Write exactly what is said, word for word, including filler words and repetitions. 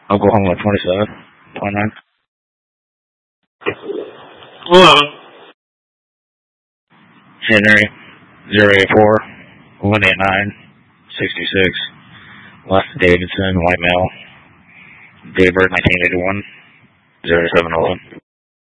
Oklahoma twenty-seven, twenty-nine. Hello. Henry, zero eight four, one eight nine, sixty-six. Last Davidson, white male. Date of birth nineteen eighty-one, zero seven eleven.